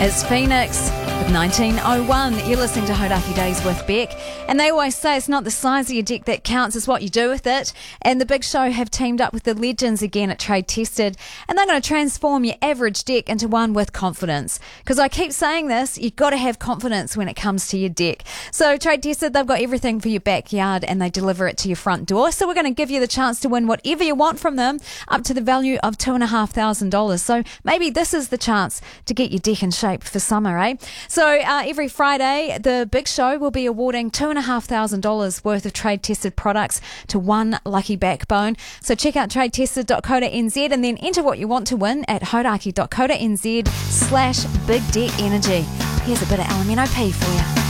It's Phoenix with 1901. You're listening to Hodaki Days with Beck. And they always say it's not the size of your deck that counts, it's what you do with it. And the Big Show have teamed up with the legends again at Trade Tested. And they're going to transform your average deck into one with confidence. Because I keep saying this, you've got to have confidence when it comes to your deck. So Trade Tested, they've got everything for your backyard and they deliver it to your front door. So we're going to give you the chance to win whatever you want from them, up to the value of $2,500. So maybe this is the chance to get your deck in shape for summer, eh? So every Friday, the Big Show will be awarding $2,500 worth of Trade Tested products to one lucky backbone. So check out tradetested.co.nz and then enter what you want to win at hodaki.co.nz/big deck energy. Here's a bit of LMNOP for you.